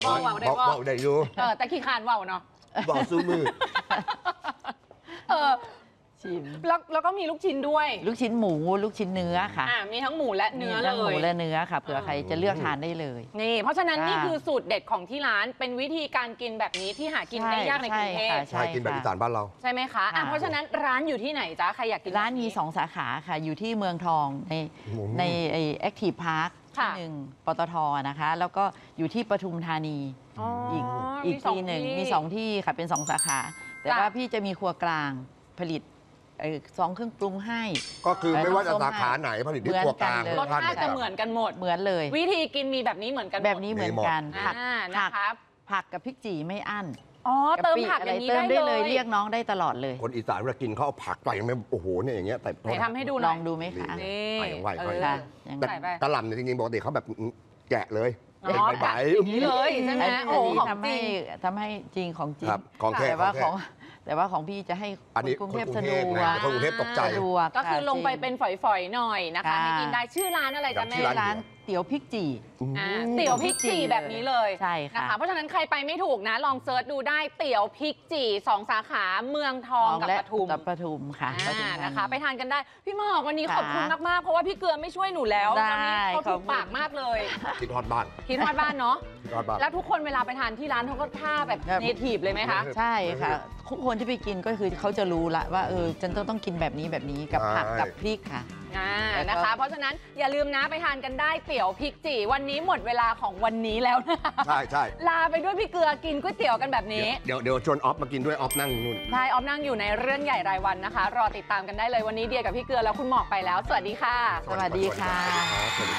เว้าได้บ่เว้าได้อยู่แต่ขี้คานเว้าเนาะเว้าสู้มือชิมแล้วก็มีลูกชิ้นด้วยลูกชิ้นหมูลูกชิ้นเนื้อค่ะมีทั้งหมูและเนื้อมีเลทั้งหมูยและเนื้อค่ะเผื่อใครจะเลือกทานได้เลยนี่เพราะฉะนั้นค่ะนี่คือสูตรเด็ดของที่ร้านเป็นวิธีการกินแบบนี้ที่หากินได้ยากในกรุงเทพใช่ใช่กินแบบอีสานบ้านเราใช่ไหมคะเพราะฉะนั้นร้านอยู่ที่ไหนจ๊ะใครอยากกินร้านมี 2 สาขาค่ะ อยู่ที่เมืองทองในแอคทีฟพาร์คที่หนึ่งปตทนะคะ แล้วก็อยู่ที่ปทุมธานีอีกที่หนึ่งมี 2 ที่ค่ะเป็น 2 สาขา แต่ว่าพี่จะมีครัวกลางผลิต2 เครื่องปรุงให้ก็คือไม่ว่าจะสาขาไหนผลิตที่ครัวกลางรสชาติจะเหมือนกันหมดเหมือนเลยวิธีกินมีแบบนี้เหมือนกันหมดแบบนี้เหมือนกันนะครับผักกับพริกจี่ไม่อั้นเติมผักอย่างนี้เติมได้ได้เลเลยยเรียกน้องได้ตลอดเลยคนอีสานเวลากินเขาเอาผักใส่ไม่โอ้โหเนี่ยอย่างเงี้ยแต่ไหนทำให้ดูหลน่ออย งดูไหมคะนี่ไหวค่ะอย่างแต่ใส่ไปกะหล่ำเนี่ยจริงๆปกติเขาแบบแกะเลยอ๋อเป็นใบอย่างนี้เลยใช่ไหมอันโอ้โหนี้ของทำจให้ริงทำให้จริงของจริงครับของแท้แต่ว่าของพี่จะให้อันนี้คนกรุงเทพคนกรุสะงดเทพวนะกคนกรุงเทพตกใจสะดวกก็คือลงไปจริเป็นฝอยๆหน่อยนะคะค่ะให้กินได้ชื่อร้านอะไรจ๊ะแม่ชื่อร้านร้านเตี๋ยวพริกจี่เตี๋ยวพริกจี่แบบนี้เลยใช่ค่ะนะคะเพราะฉะนั้นใครไปไม่ถูกนะลองเซิร์ชดูได้เตี๋ยวพริกจี่2 สาขาเมืองทองกับและปทุมกับปทุมค่ะปทุมธานีนะคะไปทานกันได้พี่หมอกวันนี้ค่ะขอบคุณมากๆเพราะว่าพี่เกลือไม่ช่วยหนูแล้วได้ตอนนี้เขาถูกขอบคุณปากมากเลยคิดฮอดบ้านคิดฮอดบ้านเนาะคิดฮอดบ้านแล้วทุกคนเวลาไปทานที่ร้านเขาก็ท่าแบบเนทีฟเลยไหมคะใช่ค่ะทุกคนที่ไปกินก็คือเขาจะรู้ละว่าฉันต้องกินแบบนี้กับผักใช่กับพริกค่ะนะคะ เพราะฉะนั้นอย่าลืมนะไปทานกันได้เตี๋ยวพริกจี่วันนี้หมดเวลาของวันนี้แล้วนะคะใช่ใช่ลาไปด้วยพี่เกลือกินก๋วยเตี๋ยวกันแบบนี้เดี๋ยวชวนออฟมากินด้วยออฟนั่งนู่นใช่ออฟนั่งอยู่ในเรื่องใหญ่รายวันนะคะ รอติดตามกันได้เลยวันนี้เดียกับพี่เกลือแล้วคุณหมอกไปแล้ว สวัสดีค่ะสวัสดีค่ะสวัสดีครับ